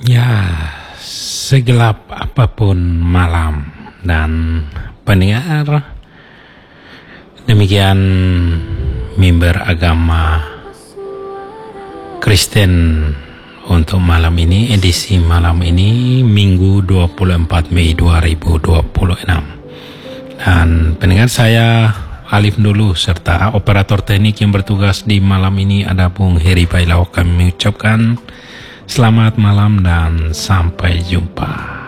Ya, segelap apapun malam dan pendengar, demikian mimbar agama Kristen untuk malam ini, edisi malam ini Minggu 24 Mei 2026. Dan pendengar, saya Alif dulu serta operator teknik yang bertugas di malam ini ada Bung Heri Bailau. Kami mengucapkan selamat malam dan sampai jumpa.